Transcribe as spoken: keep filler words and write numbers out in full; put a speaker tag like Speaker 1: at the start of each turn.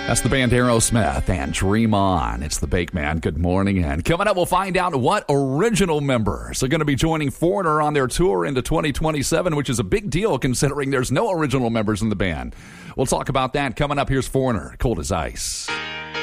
Speaker 1: That's the band Aerosmith and Dream On. It's the Bake Man. Good morning. And coming up, we'll find out what original members are going to be joining Foreigner on their tour into twenty twenty-seven, which is a big deal considering there's no original members in the band. We'll talk about that coming up. Here's Foreigner, Cold as Ice.